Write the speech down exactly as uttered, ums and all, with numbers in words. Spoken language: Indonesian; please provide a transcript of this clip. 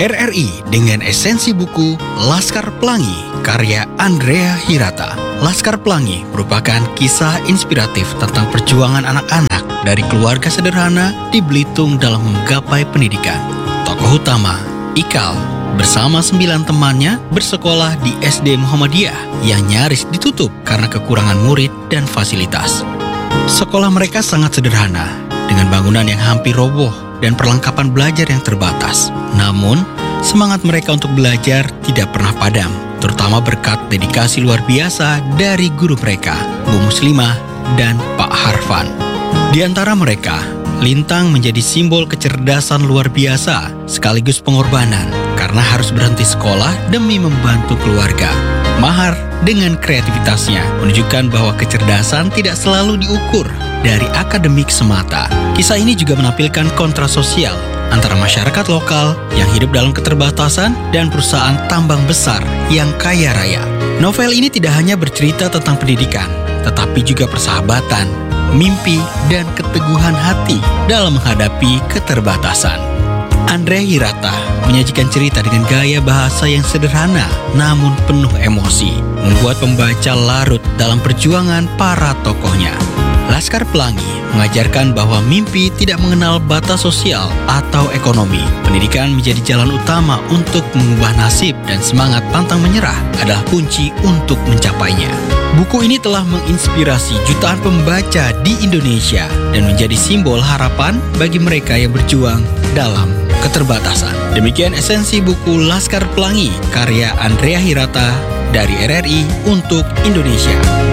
R R I dengan esensi buku Laskar Pelangi karya Andrea Hirata. Laskar Pelangi merupakan kisah inspiratif tentang perjuangan anak-anak dari keluarga sederhana di Belitung dalam menggapai pendidikan. Tokoh utama, Ikal, bersama sembilan temannya bersekolah di S D Muhammadiyah yang nyaris ditutup karena kekurangan murid dan fasilitas. Sekolah mereka sangat sederhana, dengan bangunan yang hampir roboh dan perlengkapan belajar yang terbatas. Namun, semangat mereka untuk belajar tidak pernah padam, terutama berkat dedikasi luar biasa dari guru mereka, Bu Muslimah dan Pak Harfan. Di antara mereka, Lintang menjadi simbol kecerdasan luar biasa sekaligus pengorbanan karena harus berhenti sekolah demi membantu keluarga. Mahar dengan kreativitasnya menunjukkan bahwa kecerdasan tidak selalu diukur dari akademik semata. Kisah ini juga menampilkan kontras sosial antara masyarakat lokal yang hidup dalam keterbatasan dan perusahaan tambang besar yang kaya raya. Novel ini tidak hanya bercerita tentang pendidikan, tetapi juga persahabatan, mimpi, dan keteguhan hati dalam menghadapi keterbatasan. Andrea Hirata menyajikan cerita dengan gaya bahasa yang sederhana namun penuh emosi, membuat pembaca larut dalam perjuangan para tokohnya. Laskar Pelangi mengajarkan bahwa mimpi tidak mengenal batas sosial atau ekonomi. Pendidikan menjadi jalan utama untuk mengubah nasib dan semangat pantang menyerah adalah kunci untuk mencapainya. Buku ini telah menginspirasi jutaan pembaca di Indonesia dan menjadi simbol harapan bagi mereka yang berjuang dalam keterbatasan. Demikian esensi buku Laskar Pelangi karya Andrea Hirata dari R R I untuk Indonesia.